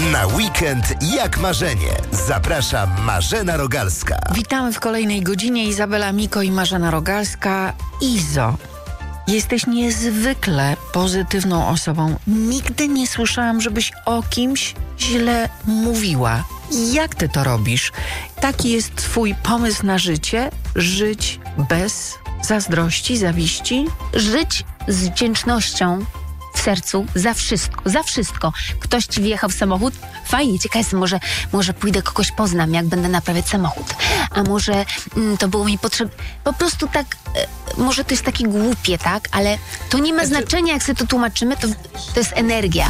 Na weekend jak marzenie. Zaprasza Marzena Rogalska. Witamy w kolejnej godzinie. Izabela Miko i Marzena Rogalska. Izo, jesteś niezwykle pozytywną osobą. Nigdy nie słyszałam, żebyś o kimś źle mówiła. Jak ty to robisz? Taki jest twój pomysł na życie? Żyć bez zazdrości, zawiści? Żyć z wdzięcznością w sercu za wszystko, za wszystko. Ktoś ci wjechał w samochód? Fajnie, ciekawe jestem, może pójdę kogoś poznam, jak będę naprawiać samochód. A może to było mi potrzebne. Po prostu tak, może to jest takie głupie, tak? Ale to nie ma znaczenia, jak sobie to tłumaczymy, to jest energia.